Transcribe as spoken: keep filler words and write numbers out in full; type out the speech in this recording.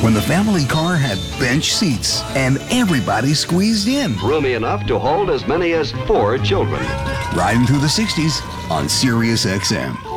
when the family car had bench seats and everybody squeezed in. Roomy enough to hold as many as four children. Riding through the sixties on Sirius X M.